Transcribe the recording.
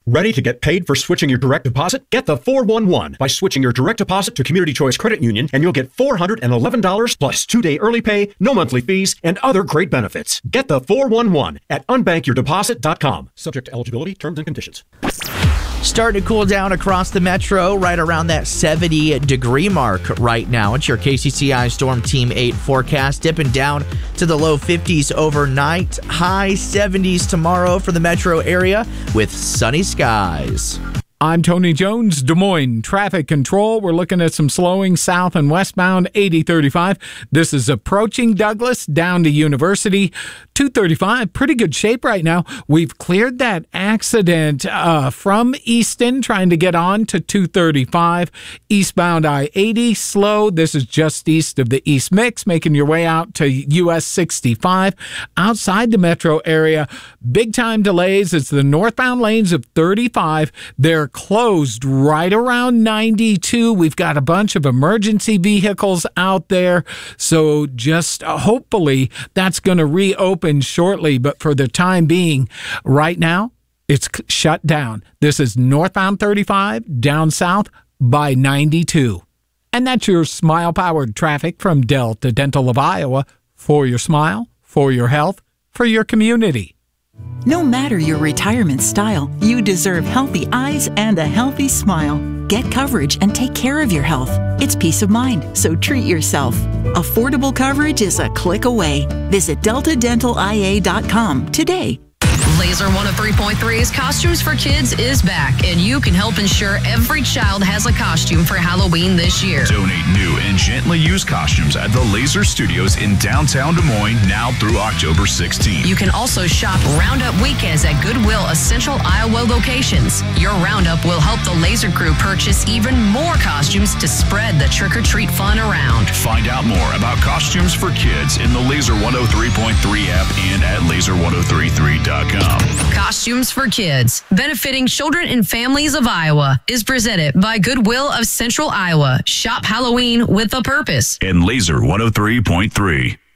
Ready to get paid for switching your direct deposit? Get the 411 by switching your direct deposit to Community Choice Credit Union, and you'll get $411 plus 2-day early pay, no monthly fees, and other great benefits. Get the 411 at unbankyourdeposit.com. Subject to eligibility, terms and conditions. Starting to cool down across the metro, right around that 70-degree mark right now. It's your KCCI Storm Team 8 forecast, dipping down to the low 50s overnight, high 70s tomorrow for the metro area with sunny skies. I'm Tony Jones, Des Moines Traffic Control. We're looking at some slowing south and westbound 8035. This is approaching Douglas down to University. 235, pretty good shape right now. We've cleared that accident from Easton, trying to get on to 235. Eastbound I-80, slow. This is just east of the East Mix, making your way out to US 65. Outside the metro area, big time delays. It's the northbound lanes of 35. They're closed right around 92. We've got a bunch of emergency vehicles out there, so just hopefully that's going to reopen shortly, but for the time being, right now, it's shut down. This is northbound 35, down south by 92. And that's your smile-powered traffic from Delta Dental of Iowa. For your smile, for your health, for your community. No matter your retirement style, you deserve healthy eyes and a healthy smile. Get coverage and take care of your health. It's peace of mind, so treat yourself. Affordable coverage is a click away. Visit deltadentalia.com today. Laser 103.3's Costumes for Kids is back, and you can help ensure every child has a costume for Halloween this year. Donate new and gently used costumes at the Laser Studios in downtown Des Moines now through October 16th. You can also shop Roundup weekends at Goodwill Essential Iowa locations. Your Roundup will help the Laser crew purchase even more costumes to spread the trick-or-treat fun around. Find out more about Costumes for Kids in the Laser 103.3 app and at laser1033.com. Costumes for Kids, benefiting children and families of Iowa, is presented by Goodwill of Central Iowa. Shop Halloween with a purpose. And Laser 103.3.